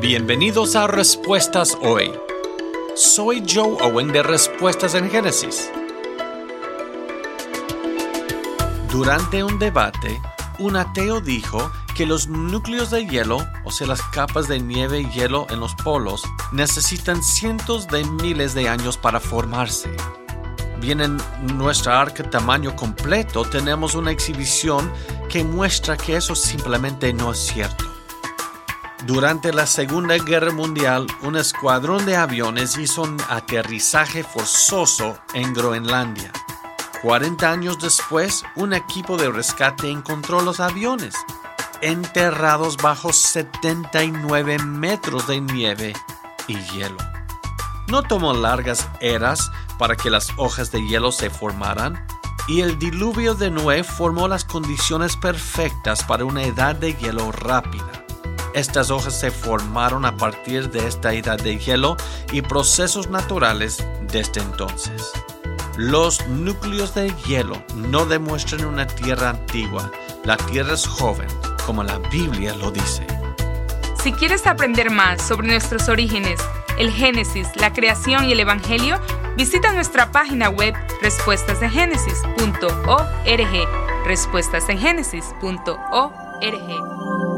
Bienvenidos a Respuestas Hoy. Soy Joe Owen de Respuestas en Génesis. Durante un debate, un ateo dijo que los núcleos de hielo, o sea, las capas de nieve y hielo en los polos, necesitan cientos de miles de años para formarse. Bien, en nuestra arca tamaño completo tenemos una exhibición que muestra que eso simplemente no es cierto. Durante la Segunda Guerra Mundial, un escuadrón de aviones hizo un aterrizaje forzoso en Groenlandia. 40 años después, un equipo de rescate encontró los aviones, enterrados bajo 79 metros de nieve y hielo. No tomó largas eras para que las hojas de hielo se formaran, y el diluvio de Noé formó las condiciones perfectas para una edad de hielo rápida. Estas hojas se formaron a partir de esta edad de hielo y procesos naturales desde entonces. Los núcleos de hielo no demuestran una tierra antigua. La tierra es joven, como la Biblia lo dice. Si quieres aprender más sobre nuestros orígenes, el Génesis, la creación y el Evangelio, visita nuestra página web respuestasengenesis.org. respuestasengenesis.org.